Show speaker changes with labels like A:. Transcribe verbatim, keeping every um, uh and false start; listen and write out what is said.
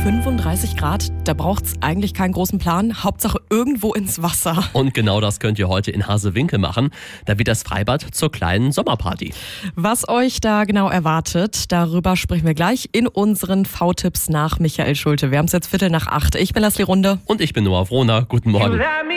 A: fünfunddreißig Grad, da braucht's eigentlich keinen großen Plan. Hauptsache irgendwo ins Wasser.
B: Und genau das könnt ihr heute in Hasewinkel machen. Da wird das Freibad zur kleinen Sommerparty.
A: Was euch da genau erwartet, darüber sprechen wir gleich in unseren V-Tipps nach Michael Schulte. Wir haben es jetzt Viertel nach acht. Ich bin Leslie Runde.
B: Und ich bin Noah Frohner. Guten Morgen.